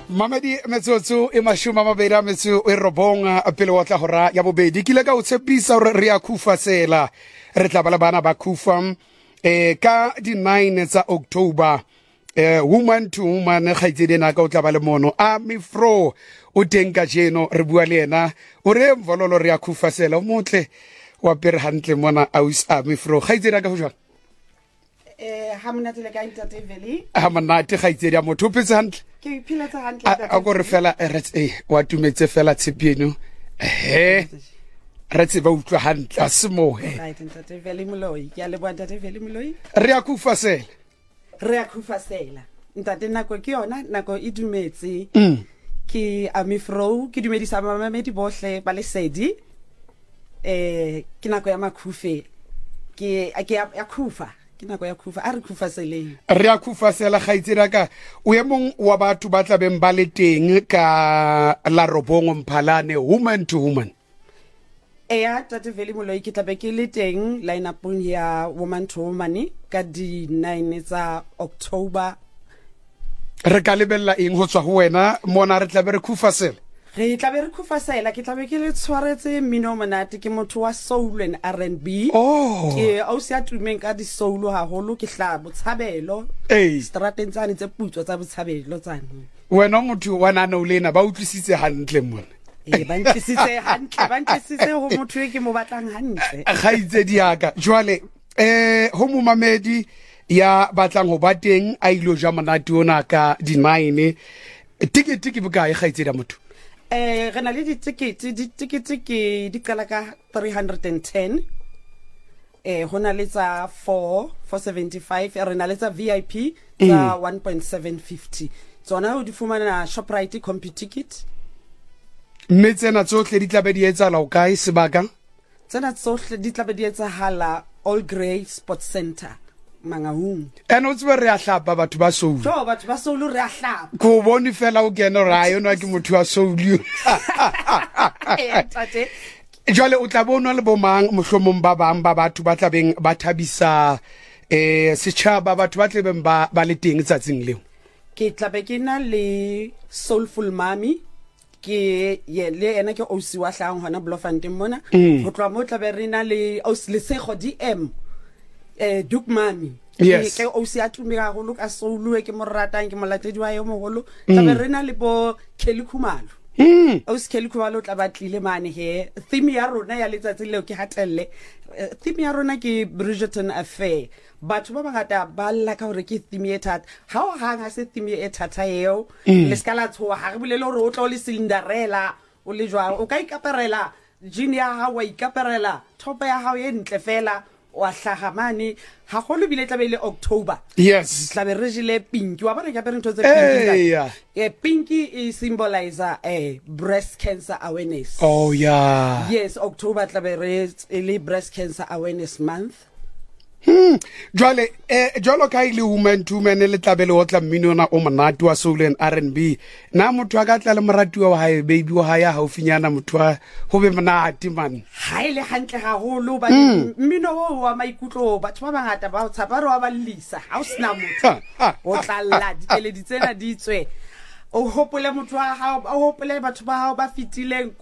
Mamadi metsotso e mashome a mabedi a metso e robong pele wa tla hora ya bobedi ke ile ka o tshepisa hore re a khufasela re tla ba le bana ba khufa ka di 9 tsa October woman to woman khaitsedi ka o tla ba le mono a mifro o teng ka jeno re bua le yena o re mvololo re a khufasela o motle wa pere hantle mona aus a mifro khaitsedi ka ho jwa ha monate le ka Ntate Veli ha monate khaitsedi ya motho petse hantle ke iphiletsa hantle a go re fela wa tumetse fela tshepeno re tse ba utlwa hantle a se mo right Ntate Veli Moloi ke a le bua Ntate Veli Moloi re a khufasela ntate nako ke yona nako e dumetse ke amifro ke dumedisa mamamedi bohle ba lesedi ke nako ya makhufe ke ya khufa ke nako ya khufa a re khufaseleng re a khufasela khaitsedi ka o ye mong wa batho ba tla beng ba le teng ka la robong Mphalane woman to woman Ntate Veli Moloi ke tlabe ke le teng line-upong ya woman to woman ka di 9 tsa October re ka lebella eng ho tswa ho wena mona re tla be re khufasela re tla be re khufasela ke tlabe ke le tshwaretse mmino monate ke motho wa soul and R&B ke o se atumeng ka di soul haholo ke hla botshabelo strateng tsane tse putswa tsa botshabelo tsane wena motho wa nana o lena ba utlwisitse hantle mona ba ntlisitse ho motho ke mo batlang hantle khaitsedi yaka jwale ho mo mamedi ya batlang ho ba teng a ilo ja monate ona ka di 9 tikete ke bokae khaitsedi ya motho re na le ditikete ke di qala ka 310 hona le tsa 475 re na le tsa VIP tsa 1.750 tsona o di fumana Shoprite CompuTicket mme tsena tsohle di tla be di etsa la o kae sebaka tsena tsohle di tla be di etsa hala All Grey Sports Center Mangaung o tsebe re a hlapa batho ba soul batho ba soul re a hlapa ko bone fela o kena ra yona ke motho wa soul jwale o tla bona le bomang mohlomong ba bang ba batho ba tla beng ba thabisa setjhaba batho ba tle beng ba le teng tsatsing leo ke tla be ke na le Soulful Mami ke le ena ke osi wa hlang hona Bloemfontein mona go tloa mo tla be re na le osi le sego DM Duke Mami ke osi a tumega go ka soulwe ke mo ratang ke molatedi wa yo mogolo tla be re na le bo Kelly Khumalo osi Kelly Khumalo tla batlile mane he theme ya rona ya letsatsi leo ke hatelle theme ya rona ke Bridgerton Affair batho ba bangata ba lla ka hore ke theme e thata ha o hanga se theme e thata eo le skala tsho ha re bolele hore o tlo le Cinderella o le jwa o ka ikaperela jean ya ha wa ikaperela top ya ha e ntle fela wa hlagamane ha go le bile tla be le October yes tla be re jile pink wa bare ka pere ntho tse pink pink e symbolize breast cancer awareness yes October tla be re le breast cancer awareness month jwale jwalo ka ile woman to woman le tlabele o tla mminona o monate wa soul and R&B na motho a ka tla le moratiwa wa hae baby wa hae ha ofinyana motho wa ho be monate man ha ile hantle haholo ba mmino wa maikutlo batho ba bangata ba tshaba re wa ballisa ha o sina motho o tla lla dikele di tsena di tswe o hopole motho wa hao o hopole batho ba hao ba fitileng